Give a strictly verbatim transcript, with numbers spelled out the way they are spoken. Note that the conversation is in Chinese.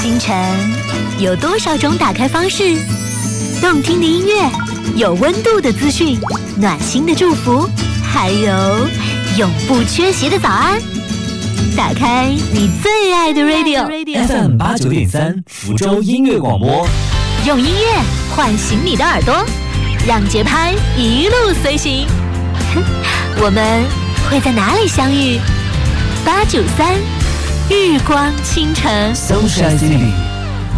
清晨有多少种打开方式？动听的音乐，有温度的资讯，暖心的祝福，还有永不缺席的早安。打开你最爱的 radio，F M 八九点三，福州音乐广播， 用音乐唤醒你的耳朵，让节拍一路随行。我们会在哪里相遇？八九三日光倾城 Sunshine City。